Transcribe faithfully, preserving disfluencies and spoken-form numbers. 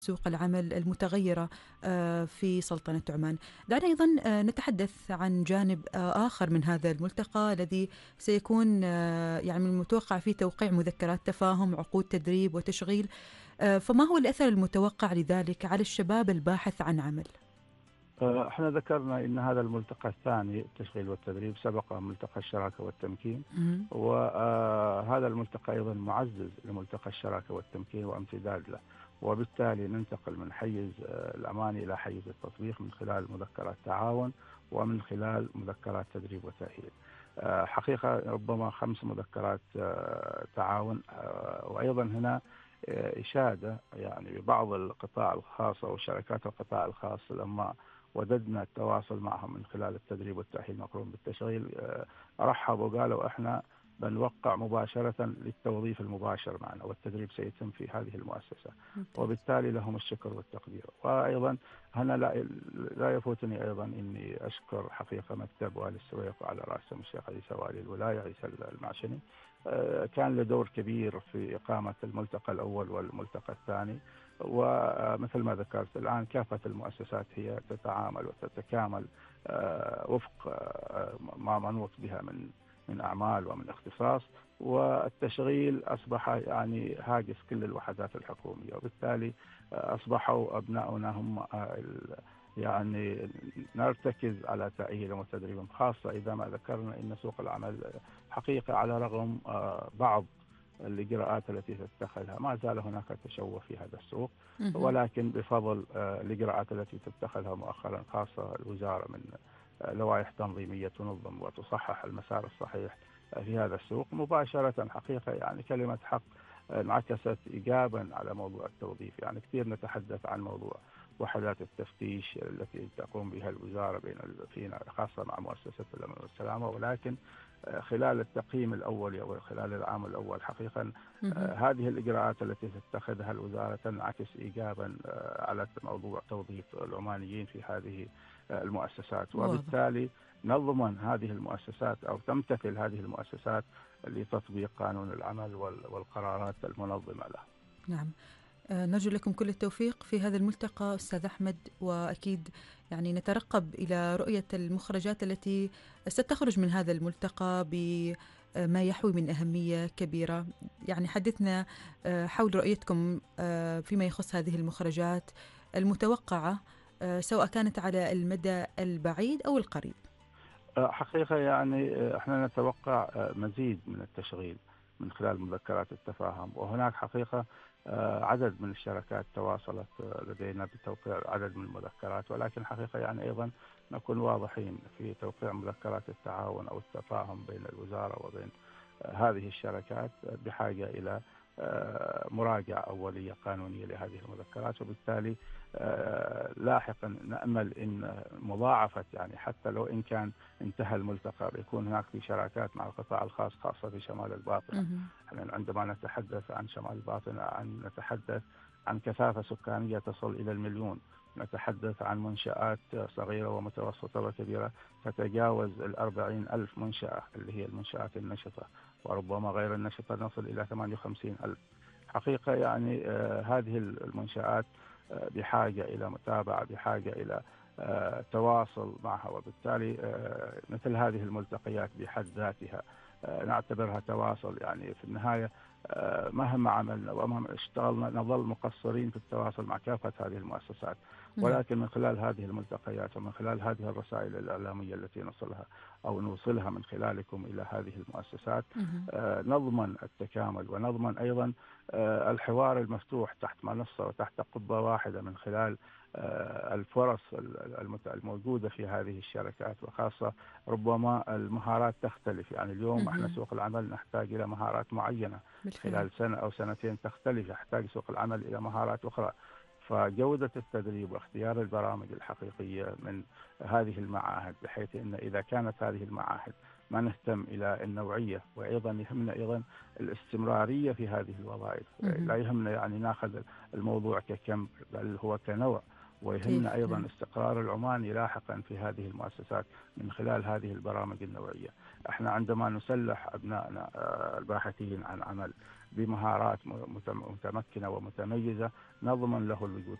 سوق العمل المتغيرة آه، في سلطنة عمان. دعنا أيضا آه، نتحدث عن جانب آه، آخر من هذا الملتقى الذي سيكون آه، يعني من المتوقع فيه توقيع مذكرات تفاهم، عقود تدريب وتشغيل. آه، فما هو الأثر المتوقع لذلك على الشباب الباحث عن عمل؟ آه، احنا ذكرنا ان هذا الملتقى الثاني التشغيل والتدريب سبق ملتقى الشراكه والتمكين، مهم. وهذا الملتقى ايضا معزز لملتقى الشراكه والتمكين وامتداد له، وبالتالي ننتقل من حيز آه، الامان الى حيز التطبيق من خلال مذكرات تعاون ومن خلال مذكرات تدريب وتاهيل. آه، حقيقه ربما خمس مذكرات آه، تعاون، آه، وايضا هنا آه، اشاده يعني ببعض القطاع الخاص او شركات القطاع الخاص لما وددنا التواصل معهم من خلال التدريب والتأهيل المقرون بالتشغيل، آه، رحبوا وقالوا احنا بنوقع مباشرة للتوظيف المباشر معنا، والتدريب سيتم في هذه المؤسسة، ممتاز. وبالتالي لهم الشكر والتقدير. وأيضا هنا لا, لا يفوتني أيضا أني أشكر حقيقة مكتب والي السويق وعلى رأسه الشيخ عيسى والي الولاية عيسى المعشني، آه، كان له دور كبير في إقامة الملتقى الأول والملتقى الثاني. ومثل ما ذكرت الآن كافة المؤسسات هي تتعامل وتتكامل آه، وفق آه، ما منوط بها من من أعمال ومن اختصاص، والتشغيل أصبح يعني هاجس كل الوحدات الحكومية، وبالتالي آه، أصبحوا أبناؤنا هم آه، يعني نرتكز على تأهيلهم وتدريبهم، خاصة إذا ما ذكرنا أن سوق العمل حقيقة على رغم آه، بعض الإجراءات التي تتخذها ما زال هناك تشوه في هذا السوق، مهم. ولكن بفضل آه، الإجراءات التي تتخذها مؤخرا خاصة الوزارة من آه، لوائح تنظيمية تنظم وتصحح المسار الصحيح آه، في هذا السوق مباشرة. حقيقة يعني كلمة حق آه، انعكست إيجابا على موضوع التوظيف. يعني كثير نتحدث عن موضوع وحدات التفتيش التي تقوم بها الوزارة بين فينا خاصة مع مؤسسة الأمن والسلامة، ولكن خلال التقييم الأول أو خلال العام الأول حقيقة مهم. هذه الإجراءات التي تتخذها الوزارة تنعكس إيجابا على موضوع توظيف العمانيين في هذه المؤسسات، واضح. وبالتالي نضمن هذه المؤسسات أو تمتثل هذه المؤسسات لتطبيق قانون العمل والقرارات المنظمة له. نعم. آه، نرجو لكم كل التوفيق في هذا الملتقى أستاذ أحمد، وأكيد يعني نترقب إلى رؤية المخرجات التي ستخرج من هذا الملتقى بما يحوي من أهمية كبيرة. يعني حدثنا آه، حول رؤيتكم آه، فيما يخص هذه المخرجات المتوقعة، آه، سواء كانت على المدى البعيد أو القريب. حقيقة يعني احنا نتوقع مزيد من التشغيل من خلال مذكرات التفاهم، وهناك حقيقة عدد من الشركات تواصلت لدينا بتوقيع عدد من المذكرات، ولكن حقيقة يعني أيضا نكون واضحين في توقيع مذكرات التعاون أو التفاهم بين الوزارة وبين هذه الشركات بحاجة إلى مراجعة أولية قانونية لهذه المذكرات، وبالتالي لاحقا نأمل أن مضاعفة يعني حتى لو إن كان انتهى الملتقى بيكون هناك في شراكات مع القطاع الخاص خاصة في شمال الباطنة. مهم. عندما نتحدث عن شمال الباطنة عن نتحدث عن كثافة سكانية تصل إلى المليون، نتحدث عن منشآت صغيرة ومتوسطة وكبيرة تتجاوز الأربعين ألف منشأة اللي هي المنشآت النشطة، وربما غير النشطة نصل إلى ثمانية وخمسين ألف. حقيقة يعني آه هذه المنشآت آه بحاجة إلى متابعة، بحاجة إلى آه تواصل معها، وبالتالي آه مثل هذه الملتقيات بحد ذاتها آه نعتبرها تواصل. يعني في النهاية آه مهما عملنا ومهما اشتغلنا نظل مقصرين في التواصل مع كافة هذه المؤسسات، نعم. ولكن من خلال هذه الملتقيات ومن خلال هذه الرسائل الإعلامية التي نصلها أو نوصلها من خلالكم إلى هذه المؤسسات مهم. آه نضمن التكامل ونضمن أيضا آه الحوار المفتوح تحت منصة وتحت قبة واحدة من خلال الفرص الموجودة في هذه الشركات، وخاصة ربما المهارات تختلف. يعني اليوم احنا مهم. سوق العمل نحتاج إلى مهارات معينة، بالفعل. خلال سنة أو سنتين تختلف، يحتاج سوق العمل إلى مهارات أخرى. فجودة التدريب واختيار البرامج الحقيقية من هذه المعاهد، بحيث أن إذا كانت هذه المعاهد ما نهتم إلى النوعية، وأيضا يهمنا أيضا الاستمرارية في هذه الوظائف. مهم. لا يهمنا يعني ناخذ الموضوع ككم، بل هو كنوع، ويهمنا كيف؟ أيضا نعم. استقرار العماني لاحقا في هذه المؤسسات من خلال هذه البرامج النوعية. احنا عندما نسلح أبنائنا الباحثين عن عمل بمهارات متمكنة ومتميزة نضمن له الوجود